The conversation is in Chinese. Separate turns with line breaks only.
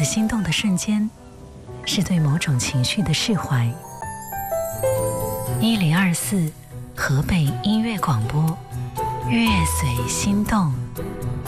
此心动的瞬间，是对某种情绪的释怀。1024河北音乐广播，乐随心动。